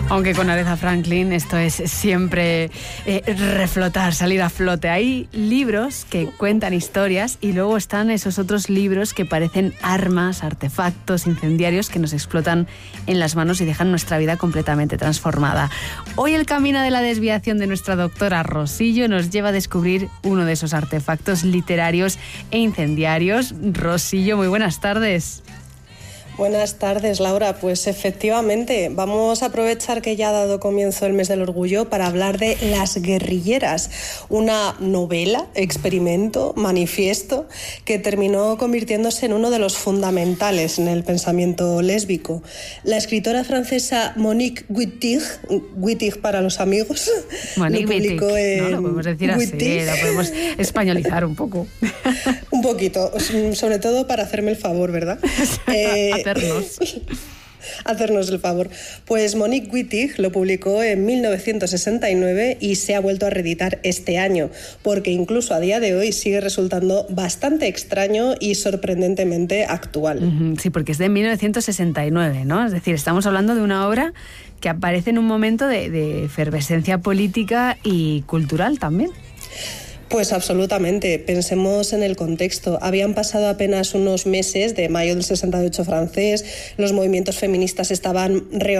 Aunque con Aretha Franklin esto es siempre reflotar, salir a flote. Hay libros que cuentan historias y luego están esos otros libros que parecen armas, artefactos, incendiarios que nos explotan en las manos y dejan nuestra vida completamente transformada. Hoy el camino de la desviación de nuestra doctora Rosillo nos lleva a descubrir uno de esos artefactos literarios e incendiarios. Rosillo, muy buenas tardes. Buenas tardes, Laura. Pues efectivamente, vamos a aprovechar que ya ha dado comienzo el mes del orgullo para hablar de Las guerrilleras, una novela, experimento, manifiesto, que terminó convirtiéndose en uno de los fundamentales en el pensamiento lésbico. La escritora francesa Monique Wittig para los amigos, Monique lo publicó Wittig, ¿no? Lo podemos decir así, lo podemos españolizar un poco. Un poquito, sobre todo para hacerme el favor, ¿verdad? Hacernos el favor. Pues Monique Wittig lo publicó en 1969 y se ha vuelto a reeditar este año, porque incluso a día de hoy sigue resultando bastante extraño y sorprendentemente actual. Sí, porque es de 1969, ¿no? Es decir, estamos hablando de una obra que aparece en un momento de efervescencia política y cultural también. Pues absolutamente. Pensemos en el contexto. Habían pasado apenas unos meses de mayo del 68 francés, los movimientos feministas estaban